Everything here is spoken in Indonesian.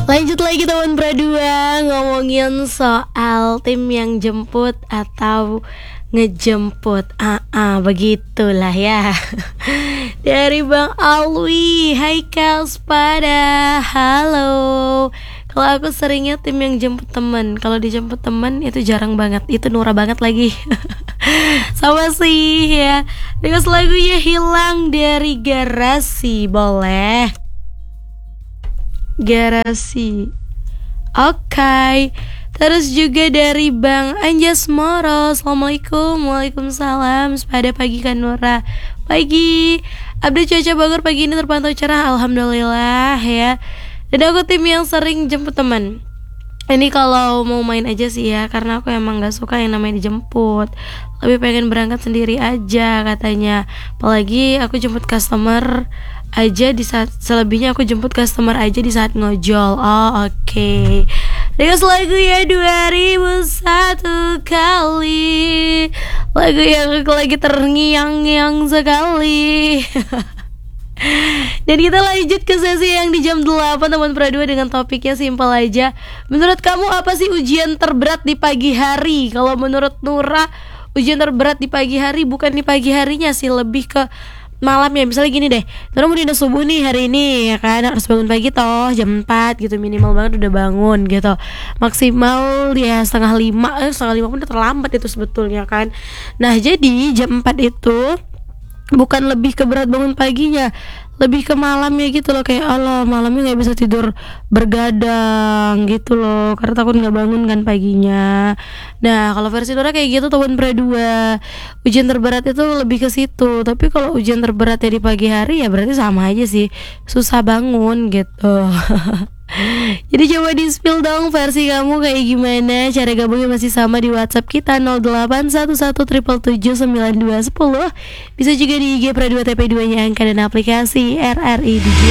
Lanjut lagi teman berdua, ngomongin soal tim yang jemput atau ngejemput. Begitulah ya. Dari Bang Alwi, hai Spada, halo. Kalau aku seringnya tim yang jemput temen. Kalau dijemput temen itu jarang banget. Itu Nura banget lagi. Sama sih ya. Dengan lagunya Hilang dari Garasi, boleh. Garasi. Oke. Terus juga dari Bang Anjas Moro, assalamualaikum. Waalaikumsalam. Pada pagi kan Nura. Pagi. Update cuaca Bogor pagi ini terpantau cerah, alhamdulillah ya. Dan aku tim yang sering jemput teman. Ini kalau mau main aja sih ya, karena aku emang gak suka yang namanya dijemput. Lebih pengen berangkat sendiri aja katanya. Apalagi aku jemput customer aja di saat, selebihnya aku jemput customer aja di saat ngojol. Oke. Dengan lagu ya 2001 kali. Lagu yang lagi terngiang-ngiang sekali. Dan kita lanjut ke sesi yang di jam 8 teman Pradua dengan topiknya simpel aja. Menurut kamu apa sih ujian terberat di pagi hari? Kalau menurut Nura, ujian terberat di pagi hari bukan di pagi harinya sih, lebih ke malamnya. Misalnya gini deh, Nura mau dinner subuh nih hari ini ya kan, harus bangun pagi toh jam 4 gitu, minimal banget udah bangun gitu. Maksimal ya setengah 5 pun udah terlambat itu sebetulnya kan. Nah jadi jam 4 itu bukan lebih ke berat bangun paginya, lebih ke malamnya gitu loh. Kayak Allah, malamnya gak bisa tidur bergadang gitu loh, karena takut gak bangun kan paginya. Nah kalau versi Nora kayak gitu teman Pradua, ujian terberat itu lebih ke situ. Tapi kalau ujian terberatnya di pagi hari ya berarti sama aja sih, susah bangun gitu. Jadi coba di spill dong versi kamu kayak gimana. Cara gabungnya masih sama di WhatsApp kita 081177779210. Bisa juga di IG Pradua TP2 nya angka dan aplikasi RRI Digital.